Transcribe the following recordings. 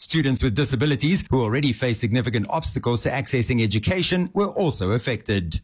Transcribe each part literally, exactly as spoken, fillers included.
Students with disabilities who already face significant obstacles to accessing education were also affected.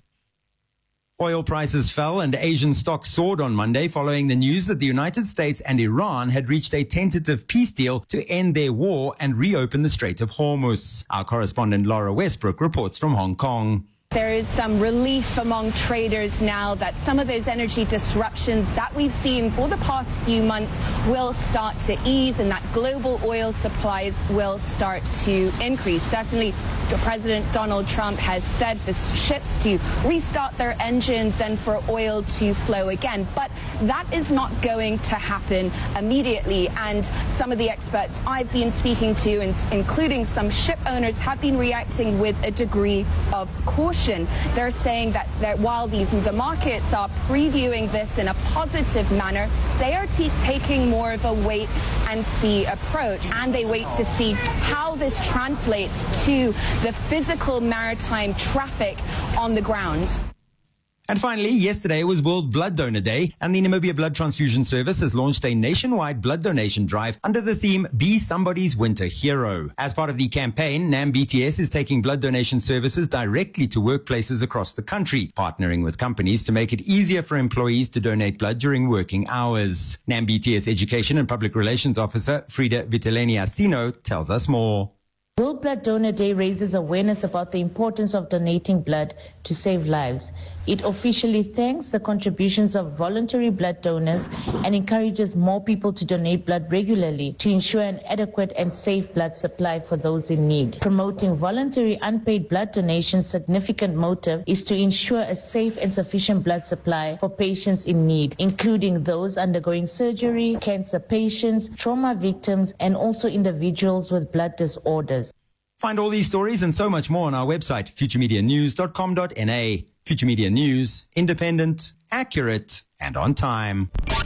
Oil prices fell and Asian stocks soared on Monday following the news that the United States and Iran had reached a tentative peace deal to end their war and reopen the Strait of Hormuz. Our correspondent Laura Westbrook reports from Hong Kong. There is some relief among traders now that some of those energy disruptions that we've seen for the past few months will start to ease and that global oil supplies will start to increase. Certainly, President Donald Trump has said for ships to restart their engines and for oil to flow again. But that is not going to happen immediately. And some of the experts I've been speaking to, including some ship owners, have been reacting with a degree of caution. They're saying that, that while these the markets are previewing this in a positive manner, they are t- taking more of a wait and see approach, and they wait to see how this translates to the physical maritime traffic on the ground. And finally, yesterday was World Blood Donor Day, and the Namibia Blood Transfusion Service has launched a nationwide blood donation drive under the theme Be Somebody's Winter Hero. As part of the campaign, N A M B T S is taking blood donation services directly to workplaces across the country, partnering with companies to make it easier for employees to donate blood during working hours. N A M B T S Education and Public Relations Officer Frida Vitelleni Asino tells us more. World Blood Donor Day raises awareness about the importance of donating blood to save lives. It officially thanks the contributions of voluntary blood donors and encourages more people to donate blood regularly to ensure an adequate and safe blood supply for those in need. Promoting voluntary unpaid blood donation's significant motive is to ensure a safe and sufficient blood supply for patients in need, including those undergoing surgery, cancer patients, trauma victims, and also individuals with blood disorders. Find all these stories and so much more on our website, future media news dot com dot n a. Future Media News, independent, accurate, and on time.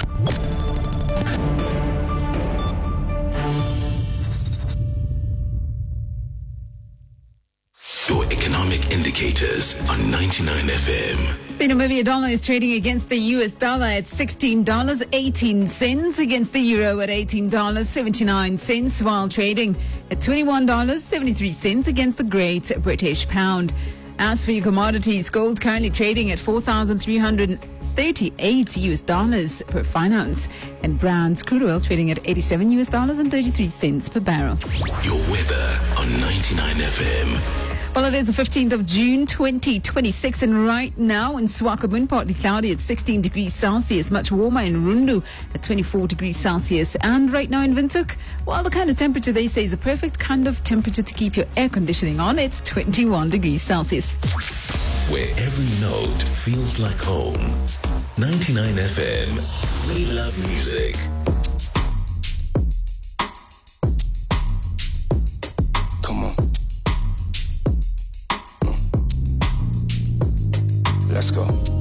Your economic indicators on ninety-nine F M. The Namibia dollar is trading against the U S dollar at sixteen dollars and eighteen cents, against the euro at eighteen dollars and seventy-nine cents, while trading at twenty-one dollars and seventy-three cents against the Great British Pound. As for your commodities, gold currently trading at four thousand three hundred thirty-eight U S dollars per fine ounce, and Brand's crude oil trading at eighty-seven U S dollars and thirty-three cents per barrel. Your weather on ninety-nine F M. Well, it is the fifteenth of June, twenty twenty-six, and right now in Swakopmund, partly cloudy at sixteen degrees Celsius, much warmer in Rundu at twenty-four degrees Celsius, and right now in Windhoek, well, the kind of temperature they say is a perfect kind of temperature to keep your air conditioning on. It's twenty-one degrees Celsius. Where every note feels like home. ninety-nine F M. We love music. Come on. Let's go.